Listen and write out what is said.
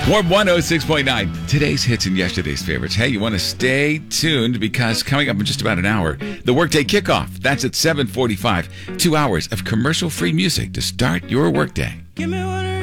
Warm 106.9. Today's hits and yesterday's favorites. Hey, you want to stay tuned because coming up in just about an hour, the Workday Kickoff. That's at 7:45. 2 hours of commercial-free music to start your workday.